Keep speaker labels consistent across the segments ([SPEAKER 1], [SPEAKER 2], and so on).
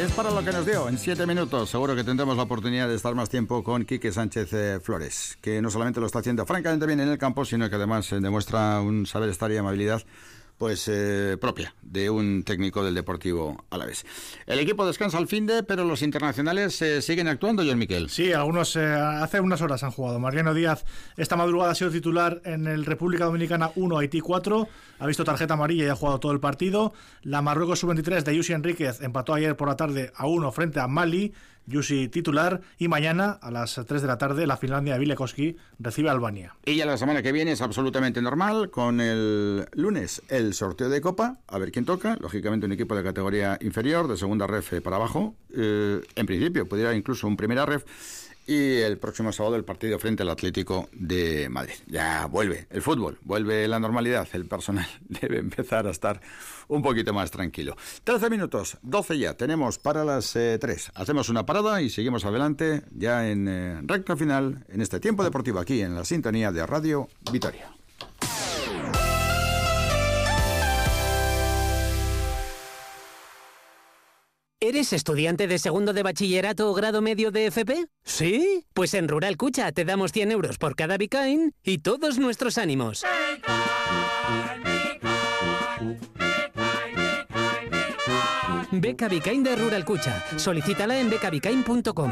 [SPEAKER 1] Es para lo que nos dio en 7 minutos. Seguro que tendremos la oportunidad de estar más tiempo con Quique Sánchez Flores, que no solamente lo está haciendo francamente bien en el campo, sino que además demuestra un saber estar y amabilidad pues propia de un técnico del Deportivo Alavés. El equipo descansa al finde, pero los internacionales siguen actuando, John Miquel.
[SPEAKER 2] Sí, algunos hace unas horas han jugado. Mariano Díaz esta madrugada ha sido titular en el República Dominicana 1, Haití 4, ha visto tarjeta amarilla y ha jugado todo el partido. La Marruecos sub-23 de Yusi Enríquez empató ayer por la tarde a 1 frente a Mali, Yusi titular, y mañana a las 3 de la tarde la Finlandia de Vilekoski recibe a Albania.
[SPEAKER 1] Y ya la semana que viene es absolutamente normal, con el lunes el sorteo de Copa, a ver quién toca, lógicamente un equipo de categoría inferior, de segunda ref para abajo, en principio pudiera incluso un primera ref, y el próximo sábado el partido frente al Atlético de Madrid. Ya vuelve el fútbol, vuelve la normalidad, el personal debe empezar a estar un poquito más tranquilo. 13 minutos, 12 ya, tenemos para las 3. Hacemos una parada y seguimos adelante ya en recta final en este tiempo deportivo aquí en la sintonía de Radio Vitoria.
[SPEAKER 3] ¿Eres estudiante de segundo de bachillerato o grado medio de FP? ¿Sí? Pues en Rural Cucha te damos 100 euros por cada Bicain y todos nuestros ánimos. Beca Bicain de Rural Cucha. Solicítala en becabicain.com.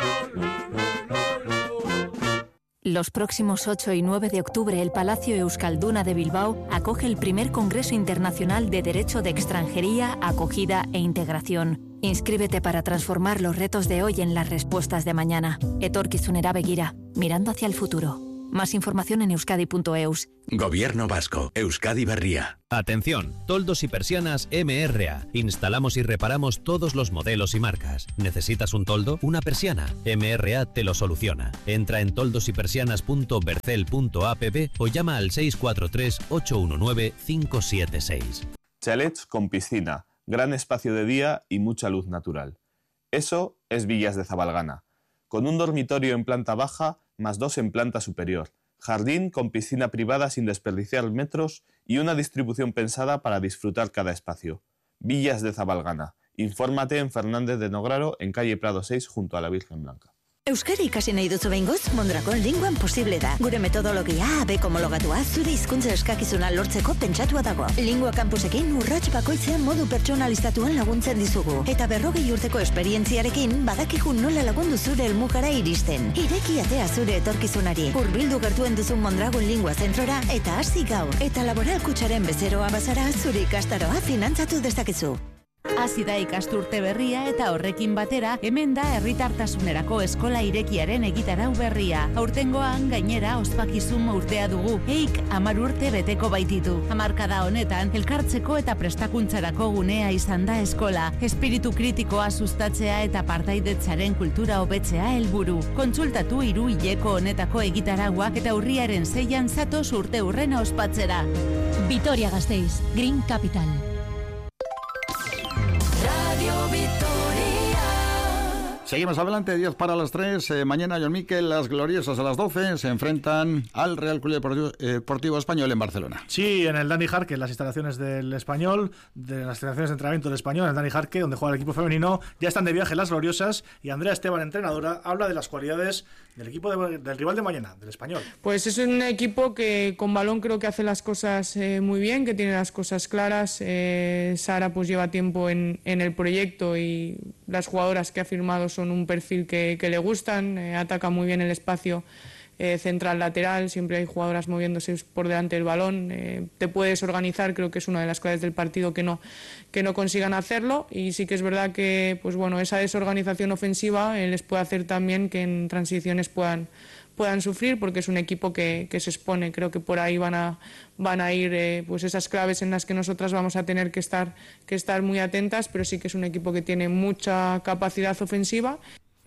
[SPEAKER 4] Los próximos 8 y 9 de octubre, el Palacio Euskalduna de Bilbao acoge el primer Congreso Internacional de Derecho de Extranjería, Acogida e Integración. Inscríbete para transformar los retos de hoy en las respuestas de mañana. Etorkizunera begira, mirando hacia el futuro. Más información en euskadi.eus.
[SPEAKER 5] Gobierno Vasco, Euskadi Berria.
[SPEAKER 6] Atención, toldos y persianas MRA. Instalamos y reparamos todos los modelos y marcas. ¿Necesitas un toldo? ¿Una persiana? MRA te lo soluciona. Entra en toldosypersianas.bercel.app o llama al 643-819-576.
[SPEAKER 7] Chalets con piscina, gran espacio de día y mucha luz natural. Eso es Villas de Zabalgana. Con un dormitorio en planta baja más 2 en planta superior, jardín con piscina privada sin desperdiciar metros y una distribución pensada para disfrutar cada espacio. Villas de Zabalgana. Infórmate en Fernández de Nograro, en calle Prado 6, junto a la Virgen Blanca.
[SPEAKER 8] Euskara ikasi nahi duzu behingoz, Mondrakon linguan posible da. Gure metodologia A-B homologatua zure hizkuntza eskakizuna lortzeko pentsatua dago. Lingua campusekin urrats bakoitzean modu pertsonalizatuan laguntzen dizugu. Eta 40 urteko esperientziarekin badakigu nola lagundu zure helmugara iristen. Ireki atea zure etorkizunari. Hurbildu gertuen duzun Mondragon Lingua Zentrora eta hasi gaur. Eta Laboral Kutxaren bezeroa bazara zure ikastaroa finantzatu dezakezu.
[SPEAKER 9] Hasi da ikasturte berria eta horrekin batera hemen da herritartasunerako eskola irekiaren egitarau berria. Aurtengoan gainera ospakizun urtea dugu. Eik 10 urte beteko baititu. Hamarkada honetan elkartzeko eta prestakuntzarako gunea izan da eskola. Espiritu kritikoa sustatzea eta partaidetzaren kultura hobetzea helburu. Kontsultatu 3 hileko honetako egitarauak eta urriaren 6an zatoz urte hurrena ospatzera.
[SPEAKER 10] Vitoria Gasteiz, Green Capital.
[SPEAKER 1] Seguimos adelante, 10 para las 3. Mañana, John Miquel, las gloriosas a las 12 se enfrentan al Real Club Deportivo Español en Barcelona.
[SPEAKER 2] Sí, en el Dani Jarque, en las instalaciones del Español, de las instalaciones de entrenamiento del Español, en el Dani Jarque, donde juega el equipo femenino, ya están de viaje las gloriosas y Andrea Esteban, entrenadora, habla de las cualidades del equipo del rival de mañana, del Español.
[SPEAKER 11] Pues es un equipo que con balón creo que hace las cosas muy bien, que tiene las cosas claras. Sara pues lleva tiempo en el proyecto y las jugadoras que ha firmado son un perfil que le gustan, ataca muy bien el espacio central lateral, siempre hay jugadoras moviéndose por delante del balón, te puedes organizar, creo que es una de las claves del partido que no consigan hacerlo, y sí que es verdad que pues bueno, esa desorganización ofensiva les puede hacer también que en transiciones puedan sufrir, porque es un equipo que se expone. Creo que por ahí van a ir pues esas claves en las que nosotras vamos a tener que estar muy atentas, pero sí que es un equipo que tiene mucha capacidad ofensiva.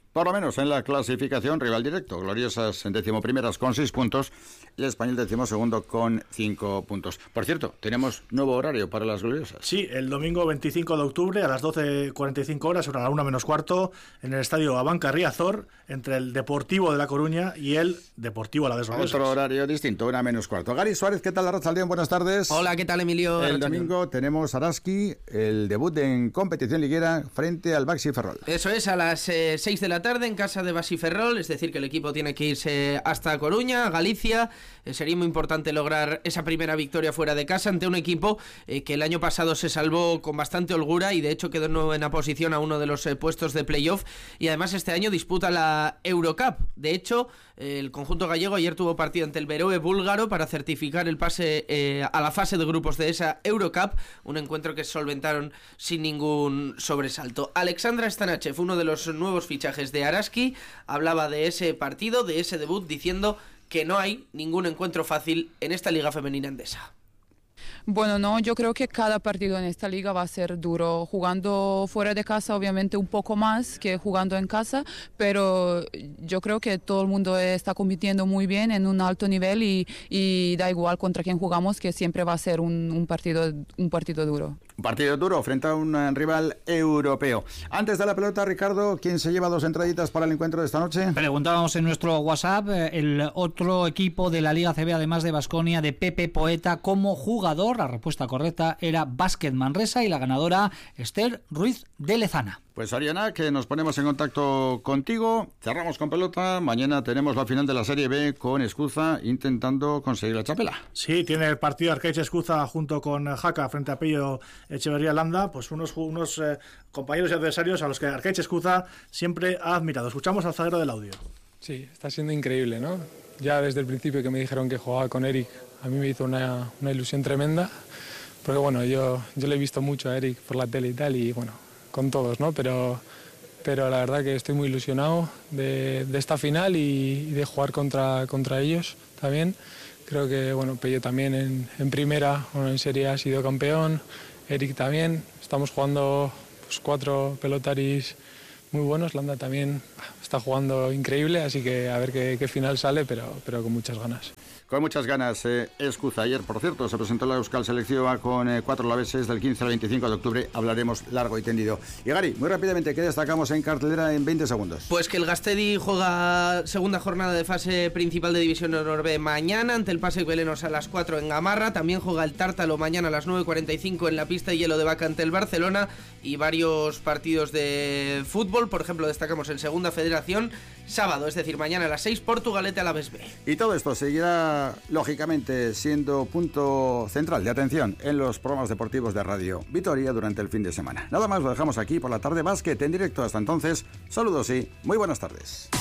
[SPEAKER 1] por lo menos en la clasificación, rival directo. Gloriosas en 11º con 6 puntos y el Español 12º con 5 puntos. Por cierto, tenemos nuevo horario para las Gloriosas.
[SPEAKER 2] Sí, el domingo 25 de octubre a las 12:45 horas, a la 1 menos cuarto, en el estadio Abanca Riazor, entre el Deportivo de La Coruña y el Deportivo Alavés Gloriosas.
[SPEAKER 1] Otro horario distinto, 1 menos cuarto. Gary Suárez, ¿qué tal, Arratsaldeon? Buenas tardes.
[SPEAKER 12] Hola, ¿qué tal, Emilio?
[SPEAKER 1] El domingo tenemos Araski, el debut en competición liguera frente al Baxi Ferrol.
[SPEAKER 12] Eso es, a las 6 de la tarde en casa de Baxi Ferrol, es decir, que el equipo tiene que irse hasta Coruña, Galicia. Sería muy importante lograr esa primera victoria fuera de casa ante un equipo que el año pasado se salvó con bastante holgura y de hecho quedó en novena posición a uno de los puestos de playoff, y además este año disputa la Eurocup. De hecho, el conjunto gallego ayer tuvo partido ante el Beroe búlgaro para certificar el pase a la fase de grupos de esa Eurocup, un encuentro que solventaron sin ningún sobresalto. Alexandra Stanachev, uno de los nuevos fichajes de Araski, hablaba de ese partido, de ese debut, diciendo que no hay ningún encuentro fácil en esta liga femenina endesa.
[SPEAKER 13] Bueno, no, yo creo que cada partido en esta liga va a ser duro. Jugando fuera de casa, obviamente, un poco más que jugando en casa, pero yo creo que todo el mundo está compitiendo muy bien en un alto nivel y da igual contra quién jugamos, que siempre va a ser un partido duro.
[SPEAKER 1] Un partido duro frente a un rival europeo. Antes de la pelota, Ricardo, ¿quién se lleva 2 entraditas para el encuentro de esta noche?
[SPEAKER 14] Preguntábamos en nuestro WhatsApp el otro equipo de la Liga CB, además de Baskonia, de Pepe Poeta, como jugador. La respuesta correcta era Básquet Manresa y la ganadora Esther Ruiz de Lezana.
[SPEAKER 1] Pues Ariana, que nos ponemos en contacto contigo. Cerramos con pelota. Mañana tenemos la final de la Serie B con Escuza intentando conseguir la chapela.
[SPEAKER 2] Sí, tiene el partido Arcaich Escuza junto con Jaca frente a Pello Echeverría Landa, pues unos compañeros y adversarios a los que Arcaich Escuza siempre ha admirado. Escuchamos al zaguero del audio.
[SPEAKER 15] Sí, está siendo increíble, ¿no? Ya desde el principio que me dijeron que jugaba con Eric, a mí me hizo una ilusión tremenda, porque bueno, yo le he visto mucho a Eric por la tele y tal, y bueno, con todos, ¿no? Pero la verdad que estoy muy ilusionado de esta final y de jugar contra ellos también. Creo que, bueno, Pello también en primera, bueno, en serie ha sido campeón, Eric también. Estamos jugando pues, 4 pelotaris muy buenos, Landa también está jugando increíble, así que a ver qué final sale, pero con muchas ganas.
[SPEAKER 1] Con muchas ganas, Escuza. Ayer, por cierto, se presentó la Euskal Selección con 4 alaveses del 15 al 25 de octubre. Hablaremos largo y tendido. Y Gary, muy rápidamente, ¿qué destacamos en cartelera en 20 segundos?
[SPEAKER 12] Pues que el Gastedi juega segunda jornada de fase principal de División Honor B mañana ante el Pasek Belenos a las 4 en Gamarra. También juega el Tártalo mañana a las 9:45 en la pista de hielo de Vaca ante el Barcelona. Y varios partidos de fútbol. Por ejemplo, destacamos en Segunda Federación sábado, es decir, mañana a las 6, Portugalete Alavés B.
[SPEAKER 1] Y todo esto seguirá, lógicamente, siendo punto central de atención en los programas deportivos de Radio Vitoria durante el fin de semana. Nada más, lo dejamos aquí por la tarde. Básquet en directo. Hasta entonces, saludos y muy buenas tardes.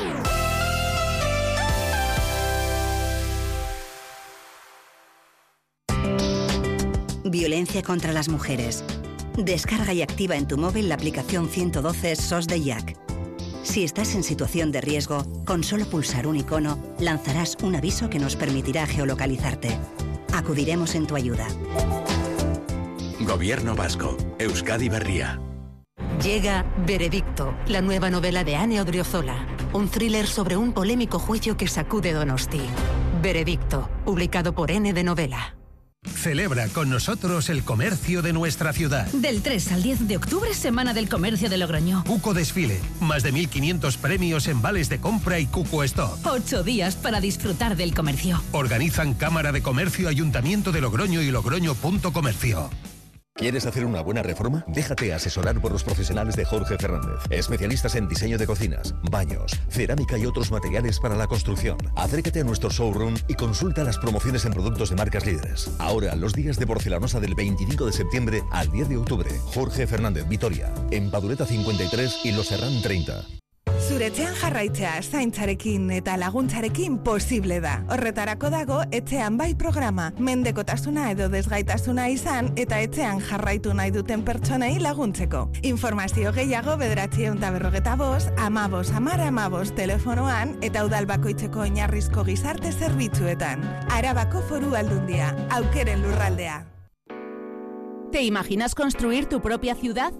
[SPEAKER 8] Violencia contra las mujeres. Descarga y activa en tu móvil la aplicación 112 SOS de Jack. Si estás en situación de riesgo, con solo pulsar un icono, lanzarás un aviso que nos permitirá geolocalizarte. Acudiremos en tu ayuda.
[SPEAKER 5] Gobierno vasco. Euskadi Berria.
[SPEAKER 16] Llega Veredicto, la nueva novela de Ane Odriozola. Un thriller sobre un polémico juicio que sacude Donosti. Veredicto, publicado por N de Novela.
[SPEAKER 17] Celebra con nosotros el comercio de nuestra ciudad.
[SPEAKER 10] Del 3 al 10 de octubre, Semana del Comercio de Logroño.
[SPEAKER 17] Cuco Desfile, más de 1.500 premios en vales de compra y Cuco Stop.
[SPEAKER 10] 8 días para disfrutar del comercio.
[SPEAKER 17] Organizan Cámara de Comercio, Ayuntamiento de Logroño y Logroño.comercio.
[SPEAKER 18] ¿Quieres hacer una buena reforma? Déjate asesorar por los profesionales de Jorge Fernández, especialistas en diseño de cocinas, baños, cerámica y otros materiales para la construcción. Acércate a nuestro showroom y consulta las promociones en productos de marcas líderes. Ahora, los días de porcelanosa del 25 de septiembre al 10 de octubre. Jorge Fernández, Vitoria, en Padureta 53 y Los Herrán 30.
[SPEAKER 19] Zuretxean jarraitzea zaintzarekin eta laguntzarekin posible da. Horretarako dago etxean bai programa. Mendekotasuna edo desgaitasuna izan eta etxean jarraitu nahi duten pertsonei laguntzeko. Informazio gehiago 955 15 10 15 telefonoan eta udal bakoitzeko oinarrizko gizarte zerbitzuetan. Arabako Foru Aldundia, aukeren lurraldea.
[SPEAKER 9] ¿Te imaginas construir tu propia ciudad?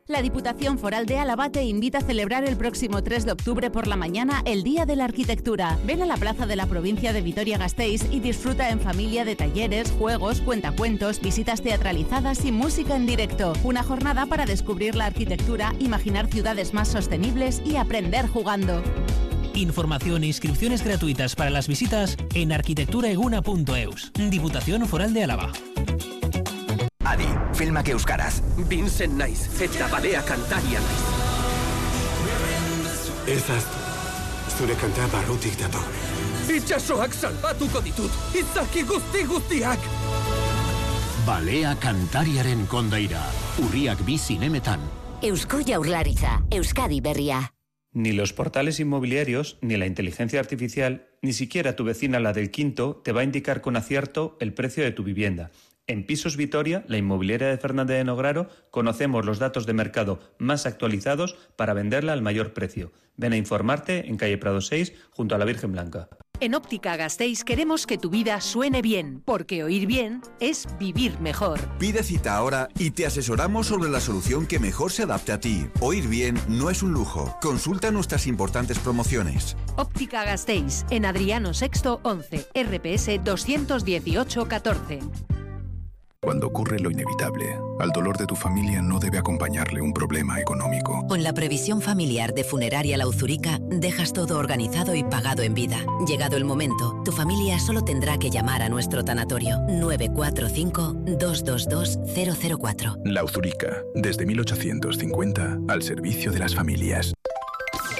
[SPEAKER 9] La Diputación Foral de Álava te invita a celebrar el próximo 3 de octubre por la mañana el Día de la Arquitectura. Ven a la plaza de la provincia de Vitoria-Gasteiz y disfruta en familia de talleres, juegos, cuentacuentos, visitas teatralizadas y música en directo. Una jornada para descubrir la arquitectura, imaginar ciudades más sostenibles y aprender jugando.
[SPEAKER 3] Información e inscripciones gratuitas para las visitas en arquitecturaeguna.eus. Diputación Foral de Álava.
[SPEAKER 20] Adi, filmak euskaraz.
[SPEAKER 21] Vincent naiz, eta balea kantaria naiz.
[SPEAKER 22] Ezaztu, zure kantea barrutik dator.
[SPEAKER 21] Itxasoak salbatuko ditut, izaki guztiak!
[SPEAKER 23] Balea kantariaren kondaira, urriak 2 zinemetan.
[SPEAKER 24] Eusko Jaurlaritza, Euskadi berria.
[SPEAKER 25] Ni los portales inmobiliarios, ni la inteligencia artificial, ni siquiera tu vecina, la del Quinto, te va a indicar con acierto el precio de tu vivienda. En Pisos Vitoria, la inmobiliaria de Fernández de Nograro, conocemos los datos de mercado más actualizados para venderla al mayor precio. Ven a informarte en calle Prado 6, junto a la Virgen Blanca.
[SPEAKER 26] En Óptica Gasteiz queremos que tu vida suene bien, porque oír bien es vivir mejor.
[SPEAKER 27] Pide cita ahora y te asesoramos sobre la solución que mejor se adapte a ti. Oír bien no es un lujo. Consulta nuestras importantes promociones.
[SPEAKER 26] Óptica Gasteiz, en Adriano VI 11, RPS 218 14.
[SPEAKER 28] Cuando ocurre lo inevitable, al dolor de tu familia no debe acompañarle un problema económico.
[SPEAKER 24] Con la previsión familiar de Funeraria La Uzurica, dejas todo organizado y pagado en vida. Llegado el momento, tu familia solo tendrá que llamar a nuestro tanatorio 945-222-004.
[SPEAKER 28] La Uzurica, desde 1850, al servicio de las familias.